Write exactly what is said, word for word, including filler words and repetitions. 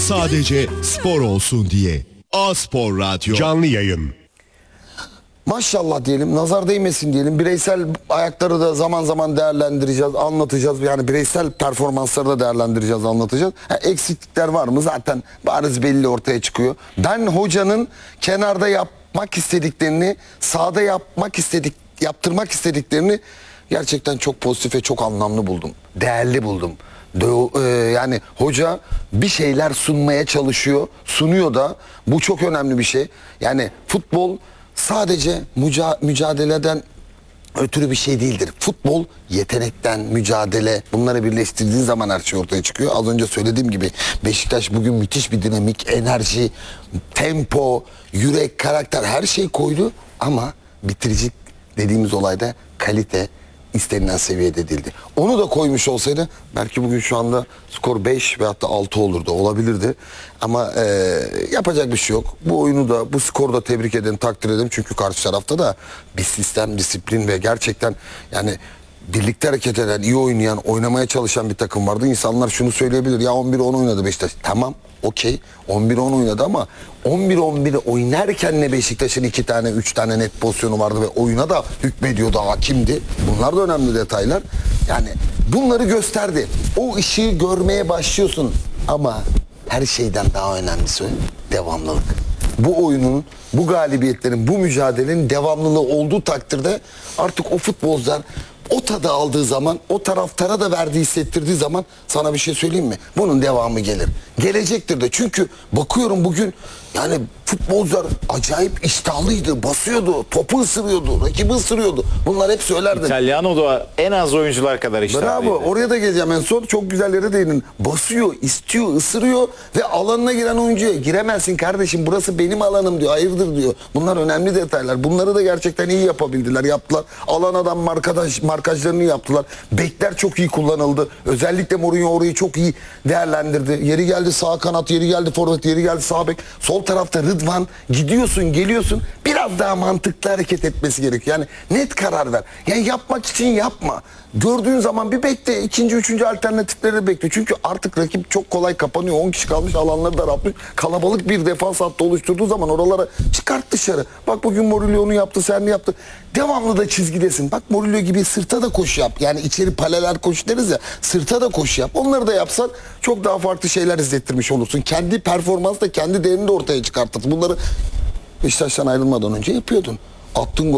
Sadece spor olsun diye. A-Spor Radyo canlı yayın. Maşallah diyelim, nazar değmesin diyelim. Bireysel ayakları da zaman zaman değerlendireceğiz, anlatacağız. Yani bireysel performansları da değerlendireceğiz, anlatacağız. Ha, eksiklikler var mı? Zaten bariz belli ortaya çıkıyor. Ben hocanın kenarda yapmak istediklerini, sahada yapmak istedik, yaptırmak istediklerini gerçekten çok pozitif ve çok anlamlı buldum. Değerli buldum. De, e, yani hoca bir şeyler sunmaya çalışıyor, sunuyor da. Bu çok önemli bir şey. Yani futbol sadece müca mücadeleden ötürü bir şey değildir. Futbol yetenekten, mücadele, bunları birleştirdiğin zaman her şey ortaya çıkıyor. Az önce söylediğim gibi Beşiktaş bugün müthiş bir dinamik, enerji, tempo, yürek, karakter, her şey koydu. Ama bitirici dediğimiz olayda kalite istenilen seviyede değildi. Onu da koymuş olsaydı belki bugün şu anda skor beş veyahut da altı olurdu, olabilirdi. Ama e, yapacak bir şey yok. Bu oyunu da, bu skoru da tebrik ederim, takdir ederim. Çünkü karşı tarafta da bir sistem, disiplin ve gerçekten yani birlikte hareket eden, iyi oynayan, oynamaya çalışan bir takım vardı. İnsanlar şunu söyleyebilir, ya on bir on oynadı Beşiktaş. Tamam, okey, on bir on oynadı ama on bir on bir oynarken ne Beşiktaş'ın iki tane, üç tane net pozisyonu vardı ve oyuna da hükmediyordu, hakimdi. Bunlar da önemli detaylar. Yani bunları gösterdi. O ışığı görmeye başlıyorsun ama her şeyden daha önemlisi devamlılık. Bu oyunun, bu galibiyetlerin, bu mücadelenin devamlılığı olduğu takdirde artık o futbolcular o tadı aldığı zaman, o taraftara da verdiği, hissettirdiği zaman sana bir şey söyleyeyim mi? Bunun devamı gelir. Gelecektir de. Çünkü bakıyorum bugün yani futbolcular acayip iştahlıydı, basıyordu, topu ısırıyordu, rakibi ısırıyordu. Bunlar hep söylerdi. İtalyano da en az oyuncular kadar iştahlıydı. Bravo, oraya da geleceğim en son. Çok güzel yere değindin. Basıyor, istiyor, ısırıyor ve alanına giren oyuncuya giremezsin kardeşim, burası benim alanım diyor, hayırdır diyor. Bunlar önemli detaylar. Bunları da gerçekten iyi yapabildiler, yaptılar. Alan adam markaj, markajlarını yaptılar. Bekler çok iyi kullanıldı. Özellikle Mourinho orayı çok iyi değerlendirdi. Yeri geldi sağ kanat, yeri geldi forvet, yeri geldi sağ bek. Sol tarafta Rıdvan, gidiyorsun, geliyorsun. Biraz daha mantıklı hareket etmesi gerekiyor. Yani net karar ver. Yani yapmak için yapma. Gördüğün zaman bir bekle. İkinci, üçüncü alternatifleri bekle. Çünkü artık rakip çok kolay kapanıyor. on kişi kalmış, alanları daraltmış. Kalabalık bir defans hattı oluşturduğu zaman oralara çıkart dışarı. Bak bugün Mourinho onu yaptı, sen de yaptı. Devamlı da çizgidesin. Bak Mourinho gibi sırta da koşu yap. Yani içeri paralel koşu deriz ya. Sırta da koşu yap. Onları da yapsan çok daha farklı şeyler izlettirmiş olursun. Kendi performans da kendi değerini de ortaya çıkartır. Bunları Beşiktaş'tan ayrılmadan önce yapıyordun. Attığın gol